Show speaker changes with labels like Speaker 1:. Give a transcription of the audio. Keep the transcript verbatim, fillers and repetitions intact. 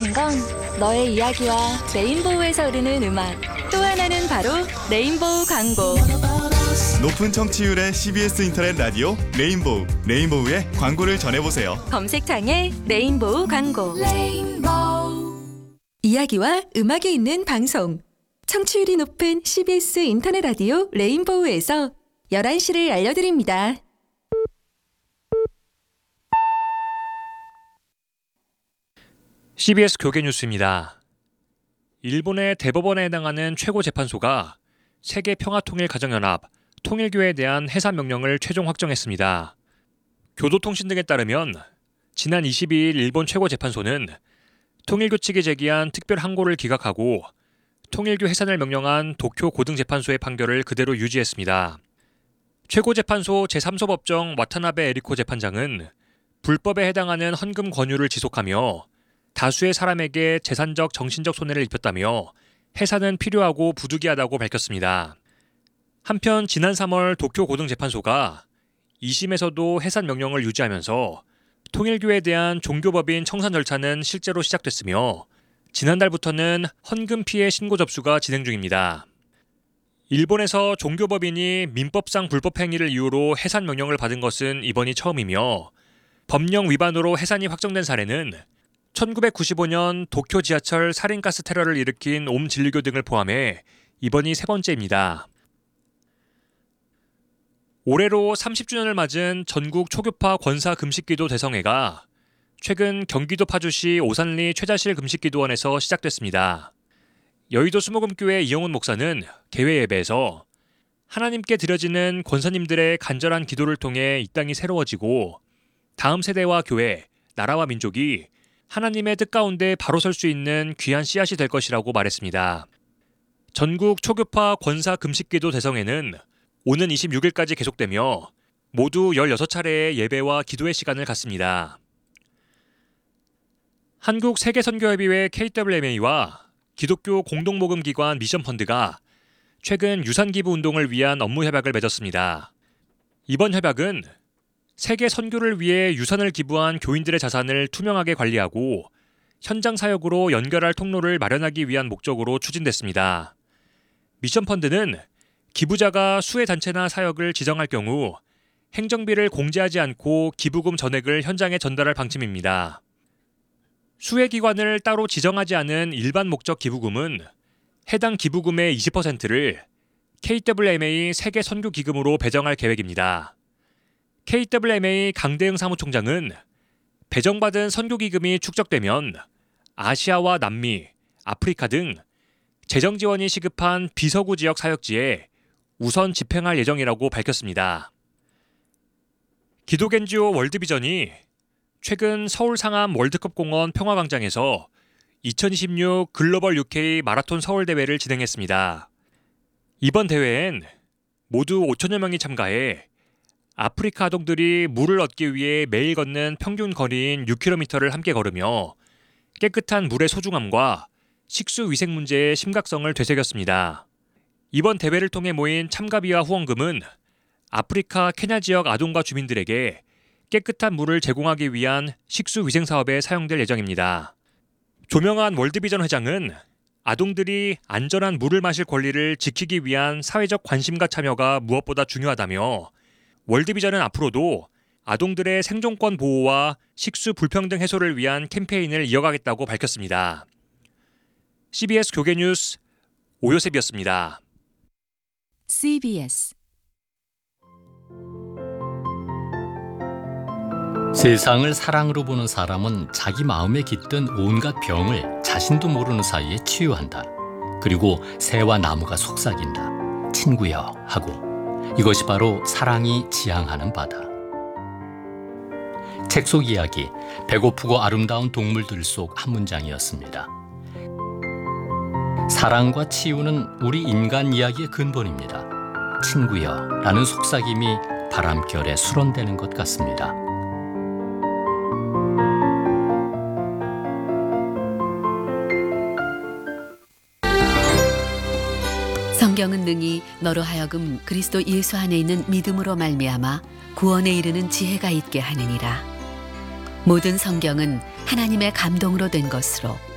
Speaker 1: 중요한 건 너의 이야기와 레인보우에서 흐르는 음악, 또 하나는 바로 레인보우 광고.
Speaker 2: 높은 청취율의 씨비에스 인터넷 라디오 레인보우, 레인보우의 광고를 전해보세요.
Speaker 1: 검색창에 레인보우 광고. 레인보우. 이야기와 음악이 있는 방송. 청취율이 높은 씨비에스 인터넷 라디오 레인보우에서 열한 시를 알려드립니다.
Speaker 3: 씨비에스 교계 뉴스입니다. 일본의 대법원에 해당하는 최고 재판소가 세계평화통일가정연합, 통일교에 대한 해산 명령을 최종 확정했습니다. 교도통신 등에 따르면 지난 이십이 일 일본 최고재판소는 통일교 측이 제기한 특별 항고를 기각하고 통일교 해산을 명령한 도쿄 고등재판소의 판결을 그대로 유지했습니다. 최고재판소 제삼 소 법정 와타나베 에리코 재판장은 불법에 해당하는 헌금 권유를 지속하며 다수의 사람에게 재산적, 정신적 손해를 입혔다며 해산은 필요하고 부득이하다고 밝혔습니다. 한편 지난 삼월 도쿄 고등재판소가 이 심에서도 해산 명령을 유지하면서 통일교에 대한 종교법인 청산 절차는 실제로 시작됐으며 지난달부터는 헌금 피해 신고 접수가 진행 중입니다. 일본에서 종교법인이 민법상 불법 행위를 이유로 해산 명령을 받은 것은 이번이 처음이며 법령 위반으로 해산이 확정된 사례는 천구백구십오 년 도쿄 지하철 살인가스 테러를 일으킨 옴진리교 등을 포함해 이번이 세 번째입니다. 올해로 삼십 주년을 맞은 전국 초교파 권사 금식기도 대성회가 최근 경기도 파주시 오산리 최자실 금식기도원에서 시작됐습니다. 여의도 수목음교회 이영훈 목사는 개회 예배에서 하나님께 드려지는 권사님들의 간절한 기도를 통해 이 땅이 새로워지고 다음 세대와 교회, 나라와 민족이 하나님의 뜻 가운데 바로 설 수 있는 귀한 씨앗이 될 것이라고 말했습니다. 전국 초교파 권사 금식기도 대성회는 오는 이십육 일까지 계속되며 모두 열여섯 차례의 예배와 기도의 시간을 갖습니다. 한국세계선교협의회 케이더블유엠에이와 기독교 공동모금기관 미션펀드가 최근 유산기부 운동을 위한 업무 협약을 맺었습니다. 이번 협약은 세계 선교를 위해 유산을 기부한 교인들의 자산을 투명하게 관리하고 현장 사역으로 연결할 통로를 마련하기 위한 목적으로 추진됐습니다. 미션펀드는 기부자가 수혜 단체나 사역을 지정할 경우 행정비를 공제하지 않고 기부금 전액을 현장에 전달할 방침입니다. 수혜기관을 따로 지정하지 않은 일반 목적 기부금은 해당 기부금의 이십 퍼센트를 케이더블유엠에이 세계선교기금으로 배정할 계획입니다. 케이더블유엠에이 강대응 사무총장은 배정받은 선교기금이 축적되면 아시아와 남미, 아프리카 등 재정 지원이 시급한 비서구 지역 사역지에 우선 집행할 예정이라고 밝혔습니다. 기독엔지오 월드비전이 최근 서울 상암 월드컵 공원 평화광장에서 이천이십육 글로벌 유케이 마라톤 서울 대회를 진행했습니다. 이번 대회엔 모두 오천여 명이 참가해 아프리카 아동들이 물을 얻기 위해 매일 걷는 평균 거리인 육 킬로미터를 함께 걸으며 깨끗한 물의 소중함과 식수 위생 문제의 심각성을 되새겼습니다. 이번 대회를 통해 모인 참가비와 후원금은 아프리카 케냐 지역 아동과 주민들에게 깨끗한 물을 제공하기 위한 식수 위생 사업에 사용될 예정입니다. 조명한 월드비전 회장은 아동들이 안전한 물을 마실 권리를 지키기 위한 사회적 관심과 참여가 무엇보다 중요하다며 월드비전은 앞으로도 아동들의 생존권 보호와 식수 불평등 해소를 위한 캠페인을 이어가겠다고 밝혔습니다. 씨비에스 교계 뉴스 오요셉이었습니다.
Speaker 1: 씨비에스
Speaker 4: 세상을 사랑으로 보는 사람은 자기 마음에 깃든 온갖 병을 자신도 모르는 사이에 치유한다. 그리고 새와 나무가 속삭인다. 친구여 하고. 이것이 바로 사랑이 지향하는 바다. 책 속 이야기, 배고프고 아름다운 동물들 속 한 문장이었습니다. 사랑과 치유는 우리 인간 이야기의 근본입니다. 친구여 라는 속삭임이 바람결에 수론되는 것 같습니다.
Speaker 5: 성경은 능히 너로 하여금 그리스도 예수 안에 있는 믿음으로 말미암아 구원에 이르는 지혜가 있게 하느니라. 모든 성경은 하나님의 감동으로 된 것으로